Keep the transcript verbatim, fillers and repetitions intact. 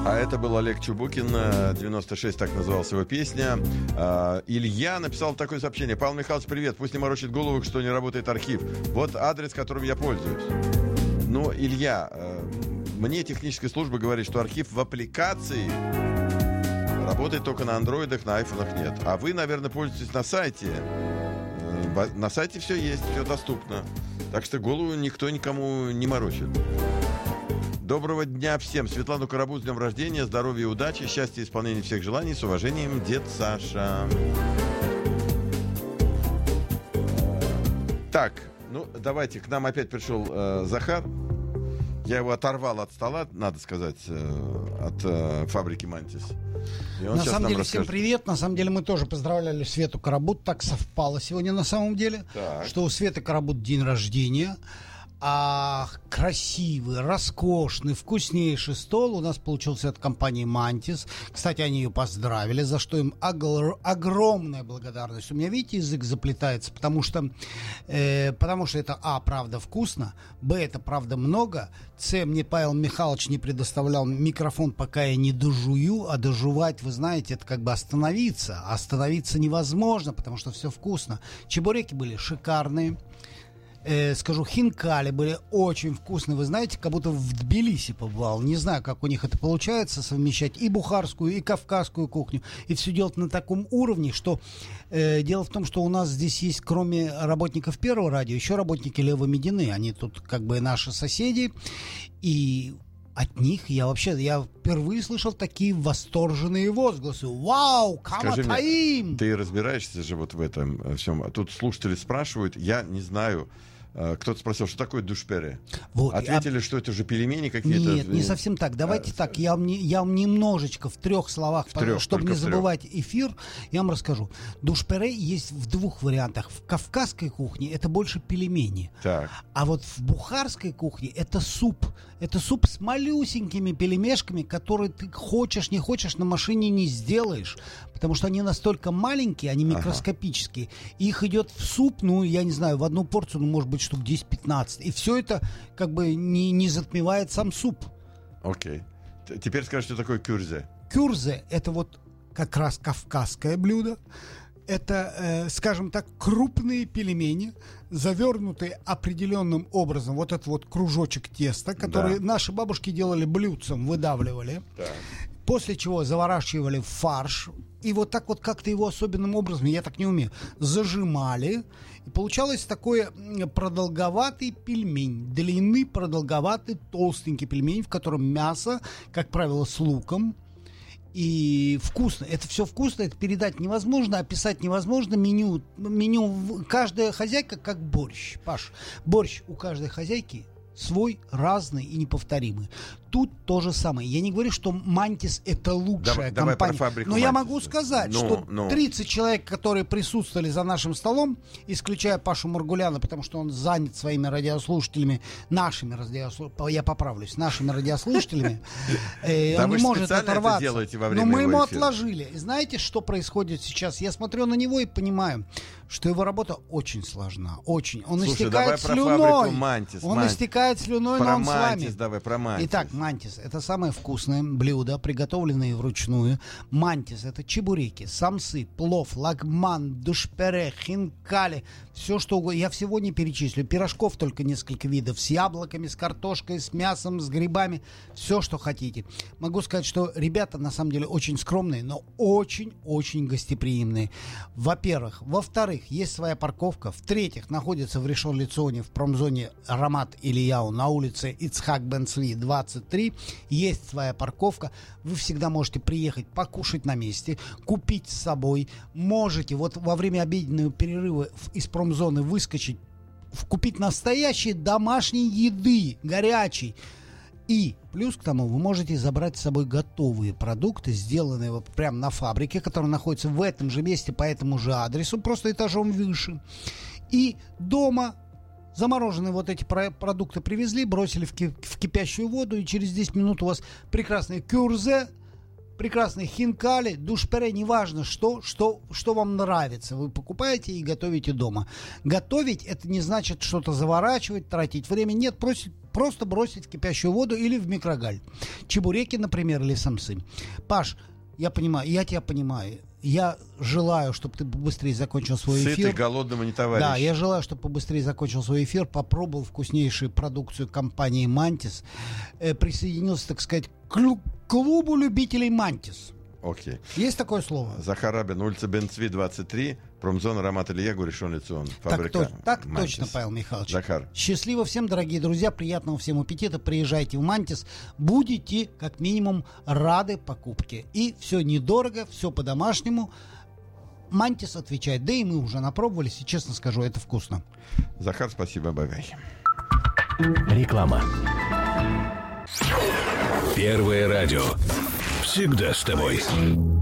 А это был Олег Чубукин, девяносто шесть, так называлась его песня. Илья написал такое сообщение. Павел Михайлович, привет. Пусть не морочит голову, что не работает архив. Вот адрес, которым я пользуюсь. Ну, Илья, мне техническая служба говорит, что архив в аппликации работает только на андроидах, на айфонах нет. А вы, наверное, пользуетесь на сайте. На сайте все есть, все доступно. Так что голову никто никому не морочит. Доброго дня всем. Светлану Карабу с днем рождения, здоровья и удачи, счастья и исполнения всех желаний. С уважением, дед Саша. Так, ну давайте, к нам опять пришел э, Захар. Я его оторвал от стола, надо сказать, э, от э, фабрики «Мантис». На самом деле, всем привет. На самом деле, мы тоже поздравляли Свету Карабут. Так совпало сегодня на самом деле, так. что у Светы Карабут день рождения. А красивый, роскошный, вкуснейший стол у нас получился от компании «Мантис». Кстати, они ее поздравили, за что им огр- огромная благодарность. У меня, видите, язык заплетается, потому что, э, потому что это, а, правда вкусно, б, это правда много, с, мне Павел Михайлович не предоставлял микрофон, пока я не дожую, а дожевать, вы знаете, это как бы остановиться. А остановиться невозможно, потому что все вкусно. Чебуреки были шикарные. Э, скажу, хинкали были очень вкусные. Вы знаете, как будто в Тбилиси побывал. Не знаю, как у них это получается, совмещать и бухарскую, и кавказскую кухню. И все делать на таком уровне, что э, дело в том, что у нас здесь есть, кроме работников Первого радио, еще работники Лева Медины. Они тут как бы наши соседи. И от них я вообще, я впервые слышал такие восторженные возгласы. Вау, каматаим! Ты разбираешься же вот в этом всем. А тут слушатели спрашивают, я не знаю. Кто-то спросил, что такое душпере? Вот, Ответили, а... что это же пельмени какие-то. Нет, не совсем так. Давайте а... так, я вам, не, я вам немножечко в трех словах, в трех, чтобы не забывать трех. Эфир, я вам расскажу. Душпере есть в двух вариантах. В кавказской кухне это больше пельмени. Так. А вот в бухарской кухне это суп. Это суп с малюсенькими пельмешками, которые ты хочешь, не хочешь, на машине не сделаешь. Потому что они настолько маленькие, они микроскопические. Ага. Их идет в суп, ну, я не знаю, в одну порцию, ну, может быть, штук десять-пятнадцать. И все это как бы не, не затмевает сам суп. Окей. Теперь скажи, что такое кюрзе. Кюрзе — это вот как раз кавказское блюдо. Это, э, скажем так, крупные пельмени, завернутые определенным образом. Вот этот вот кружочек теста, который да. наши бабушки делали блюдцем, выдавливали. Да. После чего заворачивали в фарш. И вот так вот как-то его особенным образом, я так не умею, зажимали. И получалось такой продолговатый пельмень. Длинный, продолговатый, толстенький пельмень, в котором мясо, как правило, с луком. И вкусно. Это все вкусно, это передать невозможно, описать невозможно. Меню, меню каждая хозяйка как борщ. Паш, борщ у каждой хозяйки свой, разный и неповторимый. Тут то же самое. Я не говорю, что «Мантис» — это лучшая давай, компания. давай но «Мантис». Я могу сказать, ну, что ну. тридцать человек, которые присутствовали за нашим столом, исключая Пашу Маргуляна, потому что он занят своими радиослушателями, нашими радиослушателями, я поправлюсь, нашими радиослушателями, он не может оторваться. Но мы ему отложили. И знаете, что происходит сейчас? Я смотрю на него и понимаю, что его работа очень сложна. Очень. Он истекает слюной. Он истекает слюной, но он с вами. Давай про «Мантис». Итак, «Мантис» — это самое вкусное блюдо, приготовленное вручную. «Мантис» — это чебуреки, самсы, плов, лагман, душпере, хинкали, все что угодно. Я всего не перечислю. Пирожков только несколько видов, с яблоками, с картошкой, с мясом, с грибами, все, что хотите. Могу сказать, что ребята на самом деле очень скромные, но очень-очень гостеприимные. Во-первых. Во-вторых, есть своя парковка. В-третьих, находится в Ришон-ле-Ционе, в промзоне Рамат Ильяу на улице Ицхак бен Цви, двадцать три. Есть своя парковка. Вы всегда можете приехать, покушать на месте, купить с собой. Можете вот во время обеденного перерыва из промзоны выскочить, купить настоящей домашней еды, горячей. И плюс к тому вы можете забрать с собой готовые продукты, сделанные вот прямо на фабрике, которая находится в этом же месте, по этому же адресу, просто этажом выше. И дома замороженные вот эти продукты привезли, бросили в, ки- в кипящую воду, и через десять минут у вас прекрасный кюрзе, прекрасные хинкали, душпере, неважно что, что, что вам нравится. Вы покупаете и готовите дома. Готовить это не значит что-то заворачивать, тратить время. Нет, просто, просто бросить в кипящую воду или в микрогаль. Чебуреки, например, или самсы. Паш, я понимаю, я тебя понимаю. Я желаю, чтобы ты побыстрее закончил свой эфир. Сытый, голодному не товарищ. Да, я желаю, чтобы побыстрее закончил свой эфир, попробовал вкуснейшую продукцию компании «Мантис», э, присоединился, так сказать, к клубу любителей «Мантис». Окей. Есть такое слово? Захар Абин, улица Бенцви, двадцать три, промзона Рамат Ильягу, Решон Лицион. Так, то, так точно, Павел Михайлович. Захар. Счастливо всем, дорогие друзья, приятного всем аппетита. Приезжайте в «Мантис», будете, как минимум, рады покупке. И все недорого, все по-домашнему. «Мантис» отвечает, да и мы уже напробовались, и, честно скажу, это вкусно. Захар, спасибо, бай-бай. Реклама. Первое радио. Всегда с тобой.